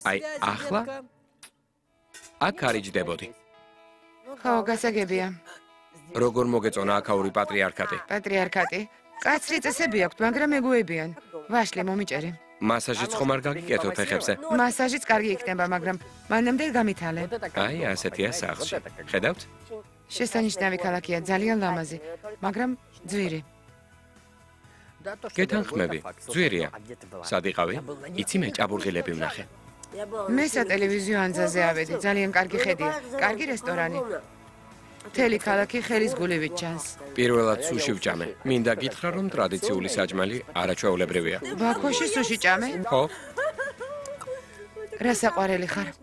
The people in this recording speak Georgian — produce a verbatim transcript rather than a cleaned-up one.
აი, ახლა აქ არიჯდებოდი. ხო, გასაგებია. როგორ მოგეწონა აქაური პატრიარქატი? პატრიარქატი. კაცრი წესები აქვთ, მაგრამ ეგუებიან. ვაშლი, მომიჭერი. მასაჟიც ხომ არ გაგიკეთოთ ეხებზე? მასაჟიც კარგი იქნება, მაგრამ მანამდე გამითალე. აი, ასეთია სახლში. ხედავთ? შესანიშნავი ქალაქია, ძალიან ლამაზი, მაგრამ ძვირი. გეთანხმები, ძვირია. სად იყავი? იცი მე ჭაბურღილები ვნახე. მე სატელევიზიო ანძაზე ავედი, ძალიან კარგი ხედია, კარგი რესტორანი. მთელი ქალაქი ხელის გულივით ჩანს. პირველად სუში ვჭამე. მინდა გითხრა, რომ ტრადიციული საჭმელი არაჩვეულებრივია. ბაქოში სუში ჭამე? ხო? რა საყვარელი ხარ?